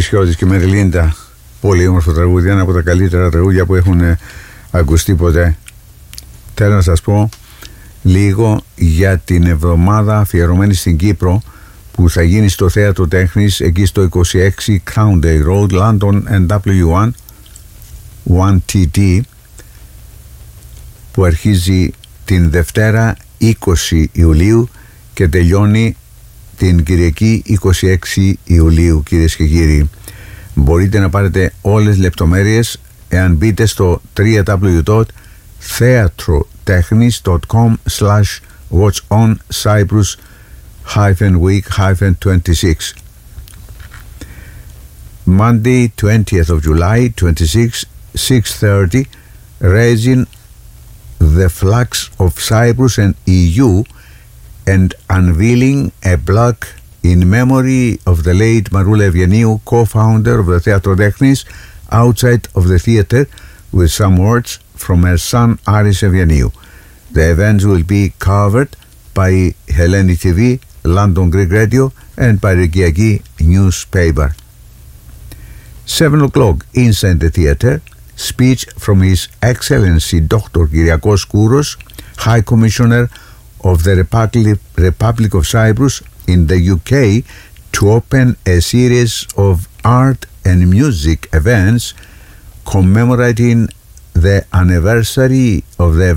Πλησιώτης και Μεριλίντα. Πολύ όμορφο τραγούδι, ένα από τα καλύτερα τραγούδια που έχουν ακουστεί ποτέ. Θέλω να σας πω λίγο για την εβδομάδα αφιερωμένη στην Κύπρο που θα γίνει στο Θέατρο Τέχνης εκεί στο 26 Crown Day Road, London NW1 1TT, που αρχίζει την Δευτέρα 20 Ιουλίου και τελειώνει την Κυριακή 26 Ιουλίου. Κυρίες και κύριοι, μπορείτε να πάρετε όλες τις λεπτομέρειες εάν μπείτε στο www.theatro-technis.com/watchoncyprus-week-26. Monday 20th of July 26 6:30, raising the flags of Cyprus and EU and unveiling a plaque in memory of the late Maroula Evianiou, co-founder of the Theatro Technis, outside of the theater with some words from her son Aris Evianiou. The events will be covered by Hellenic TV, London Greek Radio and Pyrrhikiaki newspaper. 7 o'clock inside the theater, speech from His Excellency Dr. Kyriakos Kouros, High Commissioner of the Republic of Cyprus in the UK, to open a series of art and music events commemorating the anniversary of the